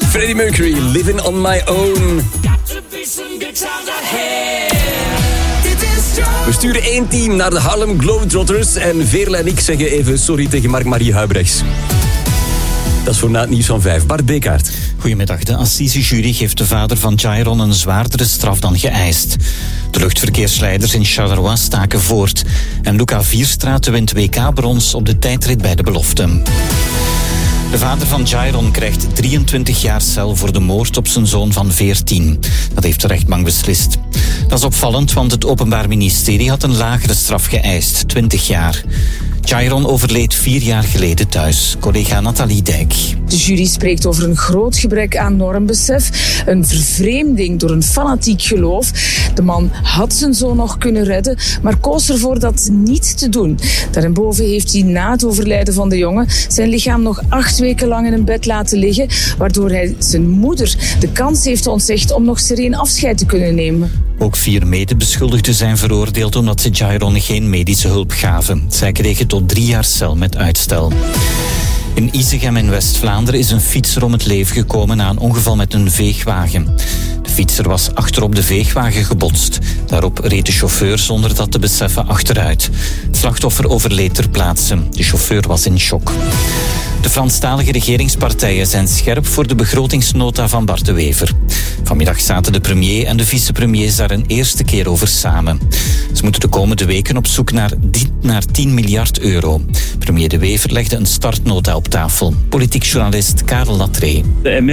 Freddie Mercury, Living on My Own. We sturen 1 team naar de Harlem Globetrotters en Veerle en ik zeggen even sorry tegen Mark-Marie Huibrechts. Dat is voor na het nieuws van 5. Bart Bekaert. Goedemiddag. De assisejury geeft de vader van Jairon een zwaardere straf dan geëist. De luchtverkeersleiders in Charleroi staken voort. En Luca Vierstraat wint WK-brons op de tijdrit bij de belofte. De vader van Jairon krijgt 23 jaar cel voor de moord op zijn zoon van 14. Dat heeft de rechtbank beslist. Dat is opvallend, want het Openbaar Ministerie had een lagere straf geëist, 20 jaar. Jairon overleed 4 jaar geleden thuis. Collega Nathalie Dijk. De jury spreekt over een groot gebrek aan normbesef, een vervreemding door een fanatiek geloof. De man had zijn zoon nog kunnen redden, maar koos ervoor dat niet te doen. Daarboven heeft hij na het overlijden van de jongen zijn lichaam nog 8 weken lang in een bed laten liggen, waardoor hij zijn moeder de kans heeft ontzegd om nog sereen afscheid te kunnen nemen. Ook 4 medebeschuldigden zijn veroordeeld omdat ze Jairon geen medische hulp gaven. Zij kregen tot 3 jaar cel met uitstel. In Isegem in West-Vlaanderen is een fietser om het leven gekomen na een ongeval met een veegwagen. De fietser was achterop de veegwagen gebotst. Daarop reed de chauffeur zonder dat te beseffen achteruit. Het slachtoffer overleed ter plaatse. De chauffeur was in shock. De Franstalige regeringspartijen zijn scherp voor de begrotingsnota van Bart De Wever. Vanmiddag zaten de premier en de vicepremiers daar een eerste keer over samen. Ze moeten de komende weken op zoek naar 10 miljard euro. Premier De Wever legde een startnota op tafel. Politiek journalist Karel Latree.